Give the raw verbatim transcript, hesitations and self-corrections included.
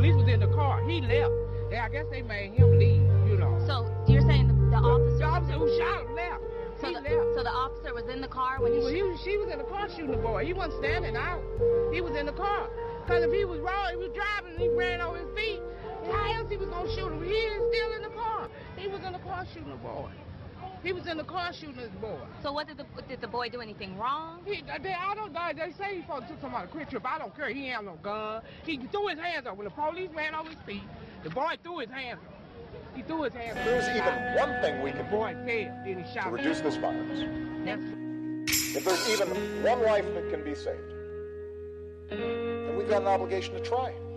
police was in the car. He left. They, I guess they made him leave, you know. So you're saying the, the officer... The officer who shot him left. So he the, left. So the officer was in the car when he... Well, he was, she was in the car shooting the boy. He wasn't standing out. He was in the car. Because if he was wrong, he was driving and he ran over his feet, how else he was going to shoot him? He is still in the car. He was in the car shooting the boy. He was in the car shooting his boy. So what did the did the boy do anything wrong? He, they, I don't know. They say he supposed to took somebody a quick trip. I don't care. He ain't have no gun. He threw his hands up. When the police ran over his feet, the boy threw his hands up. He threw his hands up. There's even one thing we can do boy fell, then he shot to reduce him. this violence. That's If there's even one life that can be saved, then we've got an obligation to try.